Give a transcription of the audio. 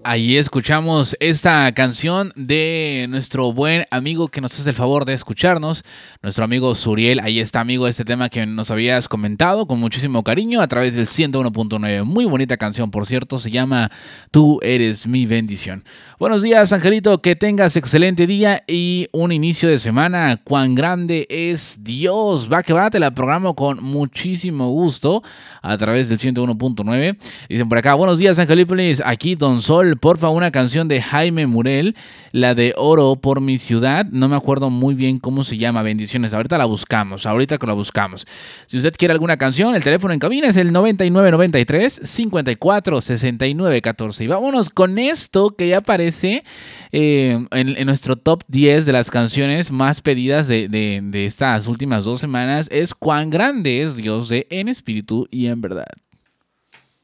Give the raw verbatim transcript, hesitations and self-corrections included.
Ahí escuchamos esta canción de nuestro buen amigo que nos hace el favor de escucharnos, nuestro amigo Suriel. Ahí está, amigo, este tema que nos habías comentado con muchísimo cariño a través del ciento uno punto nueve. Muy bonita canción, por cierto, se llama Tú eres mi bendición. Buenos días, Angelito, que tengas excelente día y un inicio de semana. Cuán grande es Dios. Va que va, te la programo con muchísimo gusto a través del ciento uno punto nueve. Dicen por acá, buenos días, Angelípolis, aquí Don Sol. Porfa, una canción de Jaime Murel, la de Oro por mi ciudad. No me acuerdo muy bien cómo se llama. Bendiciones. Ahorita la buscamos. Ahorita que la buscamos. Si usted quiere alguna canción, el teléfono en cabina es el noventa y nueve noventa y tres cincuenta y cuatro sesenta y nueve catorce. Y vámonos con esto que ya aparece eh, en, en nuestro top diez de las canciones más pedidas de, de, de estas últimas dos semanas. Es Cuán grande es Dios, de En Espíritu y en Verdad.